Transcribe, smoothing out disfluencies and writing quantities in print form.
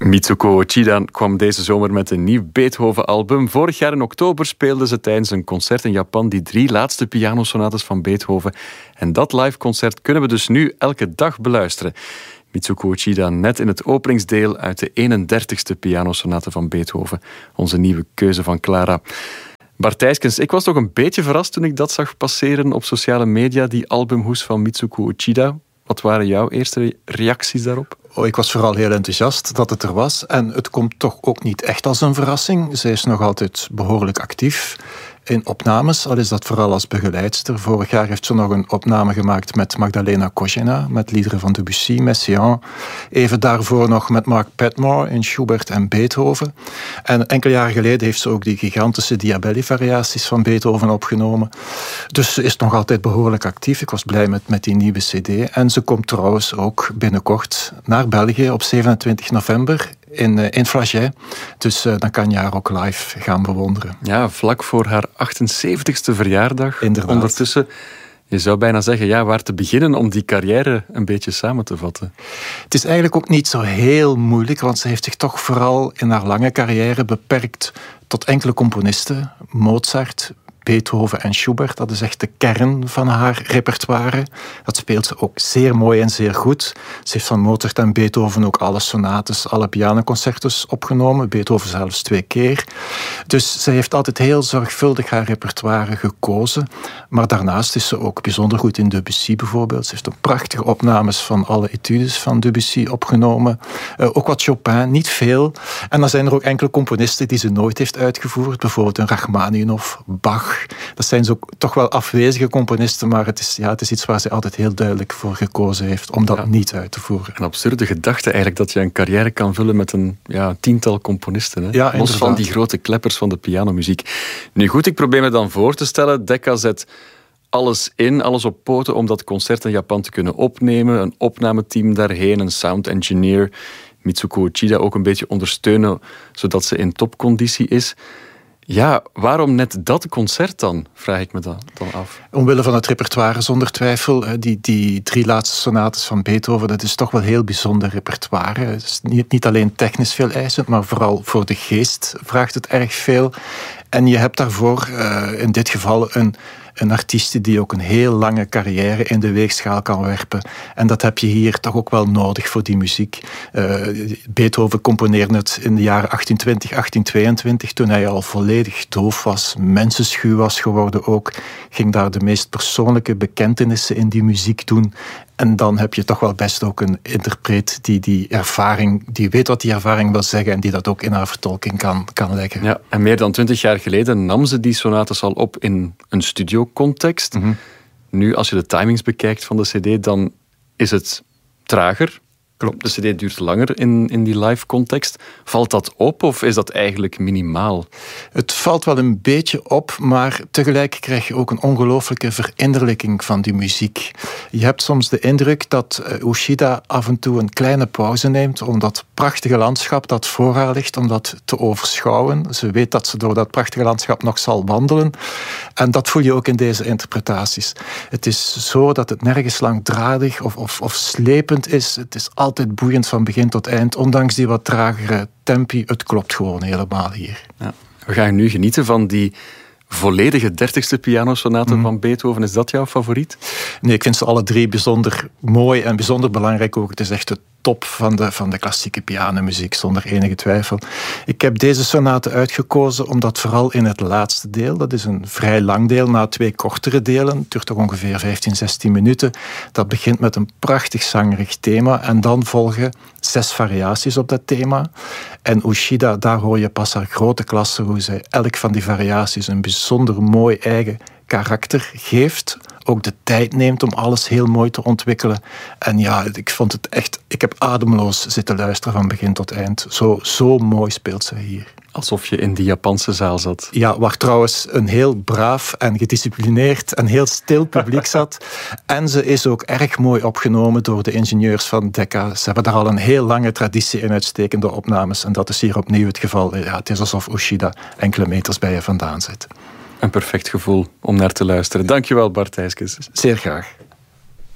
Mitsuko Uchida kwam deze zomer met een nieuw Beethoven-album. Vorig jaar in oktober speelde ze tijdens een concert in Japan die 3 laatste pianosonates van Beethoven. En dat liveconcert kunnen we dus nu elke dag beluisteren. Mitsuko Uchida net in het openingsdeel uit de 31ste pianosonate van Beethoven. Onze nieuwe keuze van Clara. Bart Thijskens, ik was toch een beetje verrast toen ik dat zag passeren op sociale media, die albumhoes van Mitsuko Uchida. Wat waren jouw eerste reacties daarop? Ik was vooral heel enthousiast dat het er was. En het komt toch ook niet echt als een verrassing. Zij is nog altijd behoorlijk actief in opnames, al is dat vooral als begeleidster. Vorig jaar heeft ze nog een opname gemaakt met Magdalena Kozhena, met liederen van Debussy, Messiaen. Even daarvoor nog met Mark Padmore in Schubert en Beethoven. En enkele jaren geleden heeft ze ook die gigantische Diabelli-variaties van Beethoven opgenomen. Dus ze is nog altijd behoorlijk actief. Ik was blij met die nieuwe cd. En ze komt trouwens ook binnenkort naar België op 27 november in Flagey. Dus dan kan je haar ook live gaan bewonderen. Ja, vlak voor haar 78ste verjaardag. Inderdaad. Ondertussen, je zou bijna zeggen, ja, waar te beginnen om die carrière een beetje samen te vatten? Het is eigenlijk ook niet zo heel moeilijk, want ze heeft zich toch vooral in haar lange carrière beperkt tot enkele componisten. Mozart, Beethoven en Schubert, dat is echt de kern van haar repertoire. Dat speelt ze ook zeer mooi en zeer goed. Ze heeft van Mozart en Beethoven ook alle sonates, alle pianoconcertos opgenomen. Beethoven zelfs 2 keer. Dus ze heeft altijd heel zorgvuldig haar repertoire gekozen. Maar daarnaast is ze ook bijzonder goed in Debussy bijvoorbeeld. Ze heeft een prachtige opnames van alle etudes van Debussy opgenomen. Ook wat Chopin, niet veel. En dan zijn er ook enkele componisten die ze nooit heeft uitgevoerd. Bijvoorbeeld een Rachmaninov, Bach. Dat zijn zo toch wel afwezige componisten, maar het is iets waar ze altijd heel duidelijk voor gekozen heeft om dat niet uit te voeren. Een absurde gedachte eigenlijk, dat je een carrière kan vullen met een 10-tal componisten. Hè? Ja, los van die grote kleppers van de pianomuziek. Nu goed, ik probeer me dan voor te stellen, Decca zet alles in, alles op poten om dat concert in Japan te kunnen opnemen. Een opnameteam daarheen, een sound engineer. Mitsuko Uchida ook een beetje ondersteunen, zodat ze in topconditie is. Ja, waarom net dat concert dan, vraag ik me dan af. Omwille van het repertoire, zonder twijfel. Die 3 laatste sonates van Beethoven, dat is toch wel heel bijzonder repertoire. Het is niet alleen technisch veel eisend, maar vooral voor de geest vraagt het erg veel. En je hebt daarvoor in dit geval een artiest die ook een heel lange carrière in de weegschaal kan werpen. En dat heb je hier toch ook wel nodig voor die muziek. Beethoven componeerde het in de jaren 1820, 1822, toen hij al volledig doof was, mensenschuw was geworden ook. Ging daar de meest persoonlijke bekentenissen in die muziek doen. En dan heb je toch wel best ook een interpreet die weet wat die ervaring wil zeggen en die dat ook in haar vertolking kan leggen. Ja, en meer dan 20 jaar geleden nam ze die sonates al op in een studiocontext. Mm-hmm. Nu, als je de timings bekijkt van de cd, dan is het trager. Klopt. De cd duurt langer in die live context. Valt dat op of is dat eigenlijk minimaal? Het valt wel een beetje op, maar tegelijk krijg je ook een ongelooflijke verinnerlijking van die muziek. Je hebt soms de indruk dat Uchida af en toe een kleine pauze neemt om dat prachtige landschap dat voor haar ligt, om dat te overschouwen. Ze weet dat ze door dat prachtige landschap nog zal wandelen. En dat voel je ook in deze interpretaties. Het is zo dat het nergens langdradig of slepend is. Het is altijd boeiend van begin tot eind, ondanks die wat tragere tempi. Het klopt gewoon helemaal hier. Ja. We gaan nu genieten van die volledige 30ste pianosonate van Beethoven. Is dat jouw favoriet? Nee, ik vind ze alle 3 bijzonder mooi en bijzonder belangrijk ook. Het is echt de top van de klassieke pianomuziek, zonder enige twijfel. Ik heb deze sonate uitgekozen omdat vooral in het laatste deel, dat is een vrij lang deel, na 2 kortere delen, het duurt toch ongeveer 15, 16 minuten, dat begint met een prachtig zangerig thema en dan volgen 6 variaties op dat thema. En Uchida, daar hoor je pas haar grote klasse, hoe zij elk van die variaties een bijzonder mooi eigen karakter geeft, ook de tijd neemt om alles heel mooi te ontwikkelen. En ja, ik vond het echt, ik heb ademloos zitten luisteren van begin tot eind. Zo mooi speelt zij hier. Alsof je in die Japanse zaal zat. Ja, waar trouwens een heel braaf en gedisciplineerd en heel stil publiek zat. En ze is ook erg mooi opgenomen door de ingenieurs van Decca. Ze hebben daar al een heel lange traditie in uitstekende opnames. En dat is hier opnieuw het geval. Ja, het is alsof Uchida enkele meters bij je vandaan zit. Een perfect gevoel om naar te luisteren. Dankjewel, Bart Thijskens. Zeer graag.